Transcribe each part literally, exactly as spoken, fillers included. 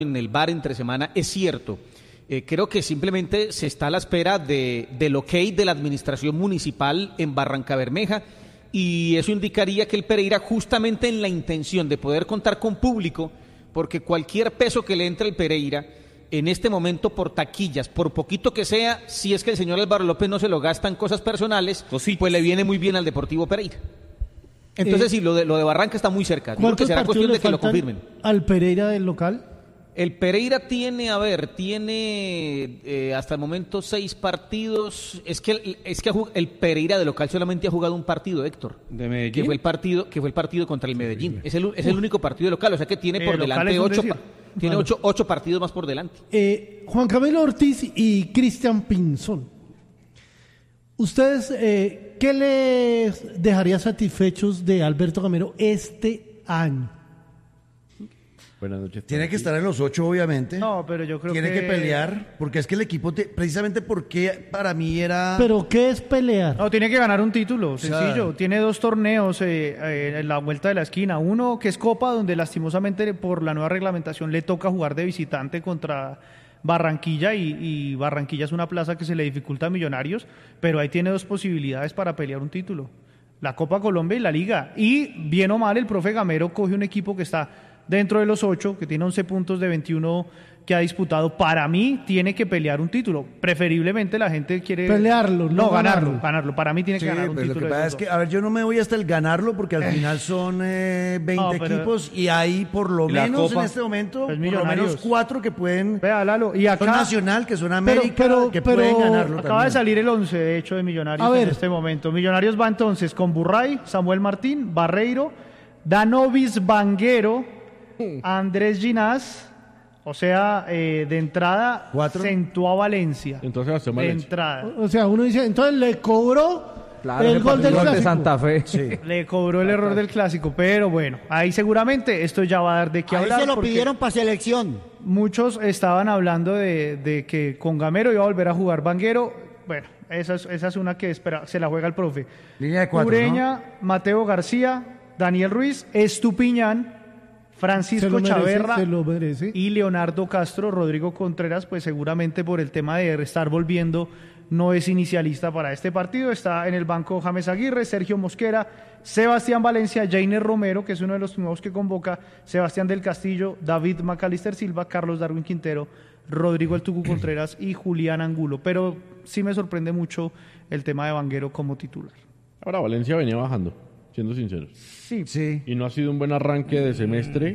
en el V A R entre semana es cierto. Eh, creo que simplemente se está a la espera de, del ok de la administración municipal en Barrancabermeja, y eso indicaría que el Pereira, justamente en la intención de poder contar con público, porque cualquier peso que le entre al Pereira en este momento por taquillas, por poquito que sea, si es que el señor Álvaro López no se lo gasta en cosas personales, Cositas. pues le viene muy bien al Deportivo Pereira. Entonces eh, sí, lo de, lo de Barranca está muy cerca. Creo que será cuestión de que lo confirmen. ¿Al Pereira del local? El Pereira tiene, a ver, tiene eh, hasta el momento seis partidos. Es que, es que el Pereira de local solamente ha jugado un partido, Héctor. ¿De Medellín? Que fue el partido, que fue el partido contra el Medellín. Sí, es el, es el único partido local, o sea que tiene por eh, delante ocho, tiene ocho, ocho partidos más por delante. Eh, Juan Camilo Ortiz y Cristian Pinzón. ¿Ustedes eh, qué les dejaría satisfechos de Alberto Gamero este año? Buenas noches. Tiene que estar en los ocho, obviamente. No, pero yo creo Tiene que... Tiene que pelear, porque es que el equipo, te... precisamente porque para mí era... ¿Pero qué es pelear? No, tiene que ganar un título, sencillo. O sea... Tiene dos torneos eh, eh, en la vuelta de la esquina. Uno que es Copa, donde lastimosamente por la nueva reglamentación le toca jugar de visitante contra Barranquilla, y, y Barranquilla es una plaza que se le dificulta a Millonarios, pero ahí tiene dos posibilidades para pelear un título. La Copa Colombia y la Liga. Y bien o mal, el profe Gamero coge un equipo que está dentro de los ocho, que tiene once puntos de veintiuno que ha disputado. Para mí tiene que pelear un título. Preferiblemente la gente quiere... Pelearlo, no, no ganarlo, ganarlo. Ganarlo. Para mí tiene sí, que ganar un pero título. Lo que pasa es que, a ver, yo no me voy hasta el ganarlo, porque al final son eh, veinte no, pero, equipos, y hay por lo menos en este momento, pues por lo menos cuatro que pueden... Vea, Lalo, y acá... Son Nacional, que son América, pero, pero, que pero, pueden ganarlo Acaba también. de salir el once, de hecho, de Millonarios a en ver. este momento. Millonarios va entonces con Burray, Samuel Martín, Barreiro, Danovis Vanguero, Andrés Ginás, o sea, eh, de entrada, ¿Cuatro? sentó a Valencia. Entonces, de Valencia. entrada. O sea, uno dice, entonces le cobró claro, el gol del clásico. De Santa Fe. Sí. Le cobró el error del clásico, pero bueno, ahí seguramente esto ya va a dar de qué ahí hablar. Se lo pidieron para selección. Muchos estaban hablando de, de que con Gamero iba a volver a jugar Vanguero. Bueno, esa es, esa es una que espera, se la juega el profe. Línea de cuatro, Ureña, ¿no? Mateo García, Daniel Ruiz, Estupiñán, Francisco se merece, Chaverra se lo merece. y Leonardo Castro. Rodrigo Contreras, pues seguramente por el tema de estar volviendo, no es inicialista para este partido. Está en el banco James Aguirre, Sergio Mosquera, Sebastián Valencia, Jainer Romero, que es uno de los nuevos que convoca, Sebastián del Castillo, David Macalister Silva, Carlos Darwin Quintero, Rodrigo El Tucu Contreras y Julián Angulo. Pero sí me sorprende mucho el tema de Vanguero como titular. Ahora Valencia venía bajando, siendo sinceros. Sí. sí. Y no ha sido un buen arranque de semestre.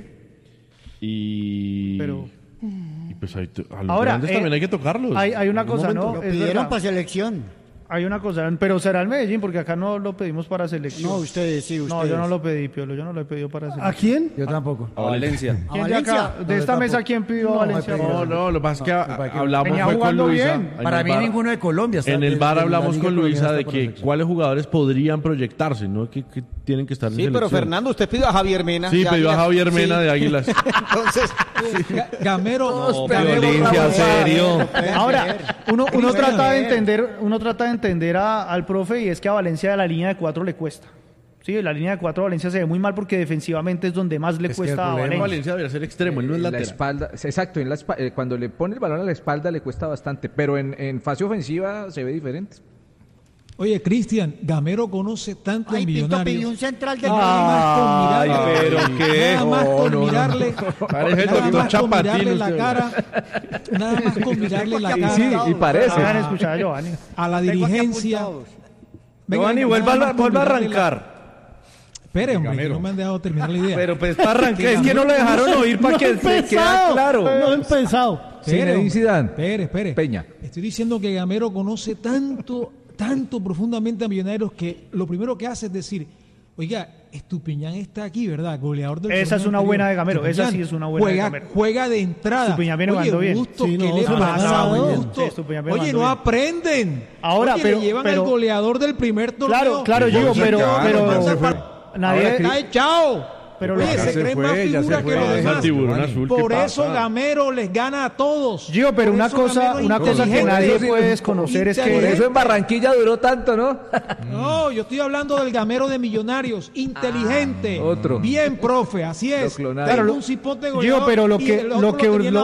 Y... Pero... Y pues hay, a los Ahora, grandes eh, también hay que tocarlos. Hay, hay una cosa, momento. ¿no? Lo Es pidieron para verdad. selección. Hay una cosa, pero será el Medellín, porque acá no lo pedimos para selección. No, ustedes, sí, ustedes. No, yo no lo pedí, Piolo, yo no lo he pedido para selección. ¿A quién? Yo tampoco. A Valencia. ¿Quién ¿A de acá? Valencia? De esta No, mesa, tampoco. ¿quién pidió No, a Valencia? no, No, no, lo que pasa es que a- hablamos Venía fue con jugando Luisa. bien. En Para el mí bar- ninguno de Colombia. está- En el de- bar de la hablamos Liga con Luisa Colombiana de está por que selección. cuáles jugadores podrían proyectarse, ¿no? Que, que tienen que estar en Sí, selección. pero Fernando, usted pidió a Javier Mena. Sí, de pidió a Águilas. Javier Mena Sí. de Águilas. Entonces, Gamero. No, Gamero violencia, Raúl. serio. Ahora, uno, uno Bueno, trata de ver. entender, uno trata de entender a- al profe, y es que a Valencia de la línea de cuatro le cuesta. Sí, la línea de cuatro a Valencia se ve muy mal porque defensivamente es donde más le Es que cuesta el a problema- Valencia. Valencia debería ser extremo, él no es En la lateral. espalda, exacto, en la espa- eh, cuando le pone el balón a la espalda le cuesta bastante, pero en, en fase ofensiva se ve diferente. Oye, Cristian, Gamero conoce tanto Ay, en Pinto Millonarios. pidió un central del Nada Medellín. más con mirarle, pero qué. nada más No, con no, no. mirarle, Parece el nada doctor más con Chapatín, mirarle la usted. cara, nada más con mirarle la Y cara sí, y parece. Hagan escuchar a Giovanni. a la Tengo aquí dirigencia. apuntados. Venga, Giovanni, venga, vuelva, nada a- más con vuelva a mirarle la- arrancar. Espere, hombre, que no me han dejado terminar la idea. Pero pues para arrancar, es que no lo dejaron oír para No que he se quede empezado, claro. No he empezado. Espere, hombre. Zidane. Espere, espere. Peña. Estoy diciendo que Gamero conoce tanto, tanto profundamente a Millonarios que lo primero que hace es decir, oiga, Estupiñán está aquí, ¿verdad? Goleador del Esa es torneo una anterior. buena de Gamero, esa Estupiñán sí es una buena juega, de Gamero. Juega de entrada. Estupiñán viene Oye, jugando bien. Gusto, Sí, ¿qué no, le se lo pasa? ganaba muy bien. Gusto? Sí, Estupiñán viene Oye, jugando no bien. aprenden. Ahora, Oye, pero- le llevan pero- al goleador del primer torneo. Claro, claro, Ya Gio, se pero, acabaron, pero ya se fue. nadie, Está echado. pero Oye, lo- se, Ya se creen fue, más ya se figura fue. que los Esa demás. tiburón azul, Por ¿qué eso pasa? Gamero les gana a todos. Gio, pero Por una eso cosa, Gamero es una cosa que inteligente. nadie sí, puede desconocer es Por que eso en Barranquilla duró tanto, ¿no? No, yo estoy hablando del Gamero de Millonarios, inteligente. otro. Bien, profe, así Lo es. clonaron. Tengo Claro, un cipote Gio, goleador pero lo y que el otro lo que tenía en la